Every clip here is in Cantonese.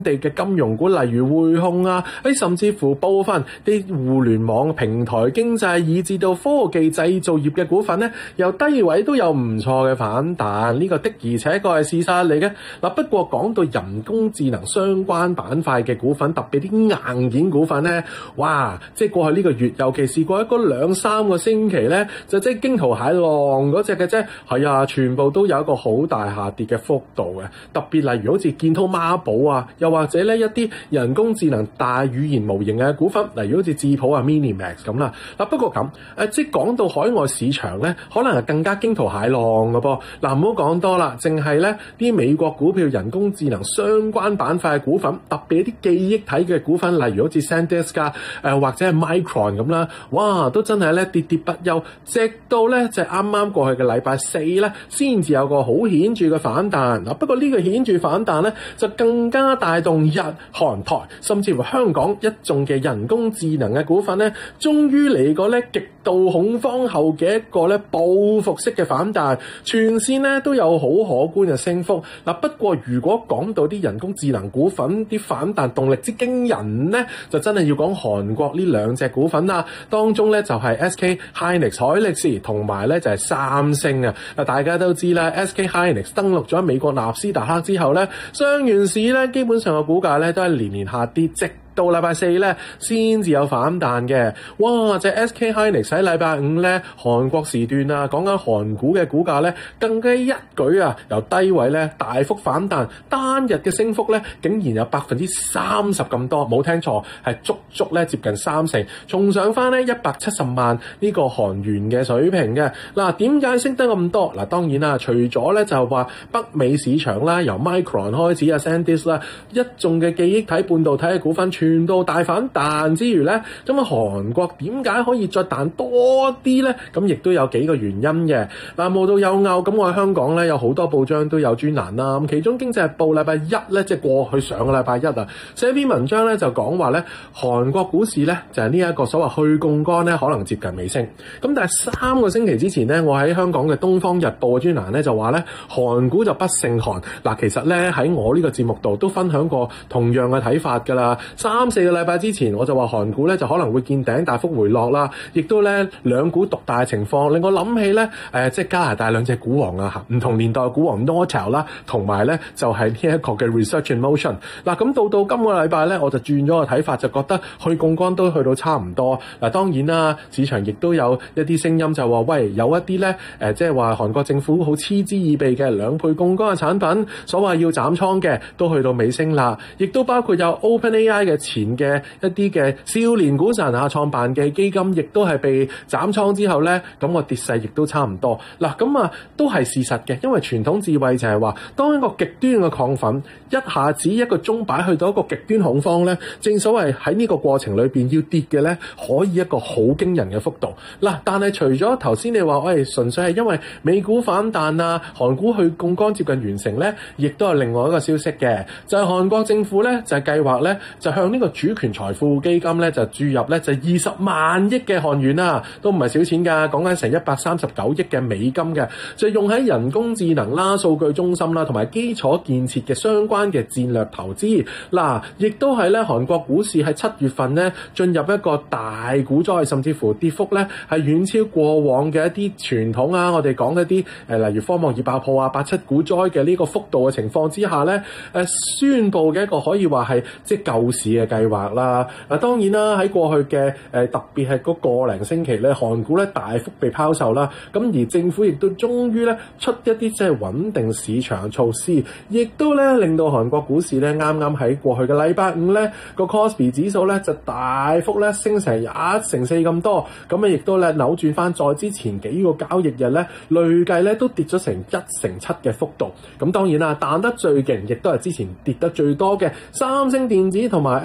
地嘅金融股，例如匯控啊，甚至乎部分啲互聯網平台經濟以至到科技製造業嘅股份咧，由低位都有唔錯嘅反彈，呢個的而且確係事實嚟嘅。嗱，不過講到人工智能相關板塊嘅股份，特別啲硬件股份咧，哇！即係過去呢個月，尤其是過去嗰2-3個星期咧，就即係驚濤駭浪嗰隻嘅啫。係啊，全部都有一個好大下跌嘅幅度嘅。特別例如好似建滔孖寶啊，又或者咧一啲人工智能大語言模型嘅股份，例如好似智譜啊、Minimax 咁啦。嗱，不過咁即係講到海外市場咧，可能係更加驚濤駭浪嘅噃。嗱，唔好講多啦，淨係咧啲美國股票人工智能相關板塊嘅股份，特別一啲記憶體嘅股份，例如好似 SanDisk 或者係 Micron 咁啦，哇，都真係咧跌跌不休，直到咧就啱啱過去嘅禮拜4咧，先至有個好顯著嘅反彈。嗱，不過呢個顯著反彈咧，就更加帶動日韓台甚至乎香港一眾嘅人工智能嘅股份咧，終於嚟個咧極度恐慌後嘅一個咧報復式嘅反彈，全線咧都有好可觀嘅升幅。嗱，不過如果講到啲人工智能股份啲反彈動力之驚人咧，就真係要講韓國呢兩隻股份啦。當中咧就係 SK Hynix 海力士同埋咧就係三星啊。大家都知啦， SK Hynix 登陸咗美國納斯達克之後咧，上完市咧基本上個股價咧都係年年下跌，到禮拜4咧先至有反彈嘅。哇！隻 SK Hynix 喺禮拜5咧韓國時段啊，講緊韓股嘅股價咧更加一舉啊，由低位咧大幅反彈，單日嘅升幅咧竟然有30%咁多，冇聽錯，係足足咧接近30%，重上翻咧170萬呢個韓元嘅水平嘅。嗱，點解升得咁多？嗱，當然啦，除咗咧就係話北美市場啦，由 Micron 開始啊 SanDisk 啦，一眾嘅記憶體半導體嘅股份全部大反彈之餘咧，咁啊韓國點解可以再彈多啲咧？咁亦都有幾個原因嘅。嗱，無獨有偶，咁我喺香港咧有好多報章都有專欄啦。咁其中經濟日報禮拜1咧，即係過去上個禮拜1啊，寫篇文章咧就講話咧，韓國股市咧就係呢一個所謂去槓桿咧可能接近尾聲。咁但係3個星期之前咧，我喺香港嘅東方日報嘅專欄咧就話咧，韓股就不勝寒。嗱，其實咧喺我呢個節目度都分享過同樣嘅睇法㗎啦。3-4個禮拜之前我就話韓股咧就可能會見頂大幅回落啦，亦都咧兩股獨大嘅情況令我諗起咧即係加拿大兩隻股王啊，唔同年代嘅股王 Nortel 啦，同埋咧就係呢一個嘅 Research in Motion。嗱，咁到今個禮拜咧我就轉咗個睇法，就覺得去槓桿都去到差唔多。嗱，當然啦，市場亦都有一啲聲音就話喂，有一啲咧即係話韓國政府好嗤之以鼻嘅兩倍槓桿嘅產品，所謂要斬倉嘅都去到尾聲啦，亦都包括有 OpenAI 嘅前嘅一啲嘅少年股神啊創辦嘅基金，亦都係被斬倉之後咧，咁個跌勢亦都差唔多。嗱，咁啊都係事實嘅，因為傳統智慧就係話，當一個極端嘅亢奮一下子一個鐘擺去到一個極端恐慌咧，正所謂喺呢個過程裏邊要跌嘅咧，可以一個好驚人嘅幅度。嗱，但係除咗頭先你話喂純粹係因為美股反彈啊，韓股去槓桿接近完成咧，亦都係另外一個消息嘅，就係韓國政府咧就係計劃咧就向呢個主權財富基金咧就注入咧就20萬億嘅韓元啊，都唔係少錢㗎，講緊成139億嘅美金嘅，就用喺人工智能啦、數據中心啦同埋基礎建設嘅相關嘅戰略投資。嗱，亦都係咧韓國股市喺7月份咧進入一個大股災，甚至乎跌幅咧係遠超過往嘅一啲傳統啊，我哋講一啲例如科網二爆破啊、87股災嘅呢個幅度嘅情況之下咧，宣布嘅一個可以話係即係救市嘅計劃啦。嗱，當然啦，喺過去嘅特別係嗰個零星期咧，韓股咧大幅被拋售啦，咁而政府亦都終於咧出一啲即係穩定市場嘅措施，亦都咧令到韓國股市咧啱啱喺過去嘅禮拜5咧個 Kospi 指數咧就大幅咧升成1.4%咁多，咁啊亦都咧扭轉翻再之前幾個交易日咧累計咧都跌咗成1.7%嘅幅度。咁當然啦，彈得最勁亦都係之前跌得最多嘅三星電子同埋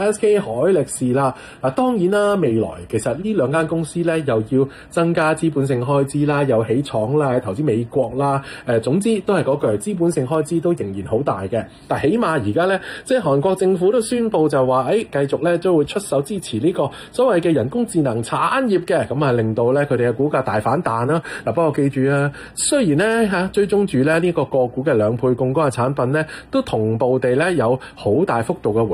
SK 海力士啦。當然啦，未來其實呢兩間公司咧又要增加資本性開支啦，又起廠啦，投資美國啦。總之都係嗰句，資本性開支都仍然好大嘅。但起碼而家咧，即係韓國政府都宣布就話，繼續咧都會出手支持呢個所謂嘅人工智能產業嘅，咁令到咧佢哋嘅股價大反彈啦。不過記住啊，雖然咧追蹤住咧呢個個股嘅2倍槓桿嘅產品咧，都同步地咧有好大幅度嘅回